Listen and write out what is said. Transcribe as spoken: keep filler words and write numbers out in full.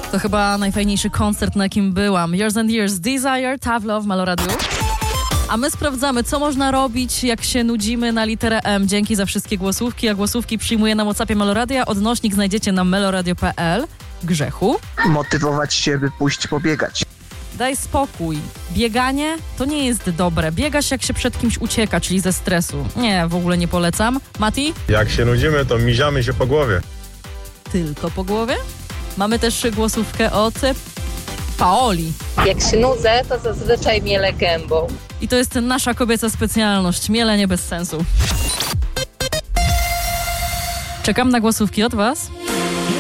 To chyba najfajniejszy koncert, na jakim byłam. Years and Years, Desire, Tough Love, Melo Radio. A my sprawdzamy, co można robić, jak się nudzimy na literę M. Dzięki za wszystkie głosówki, a głosówki przyjmuję na WhatsAppie Meloradia. Odnośnik znajdziecie na meloradio kropka pe el. Grzechu? Motywować się, by pójść pobiegać. Daj spokój. Bieganie to nie jest dobre. Biega się, jak się przed kimś ucieka, czyli ze stresu. Nie, w ogóle nie polecam. Mati? Jak się nudzimy, to miziamy się po głowie. Tylko po głowie? Mamy też głosówkę od Paoli. Jak się nudzę, to zazwyczaj mielę gębą. I to jest nasza kobieca specjalność. Mielenie bez sensu. Czekam na głosówki od was.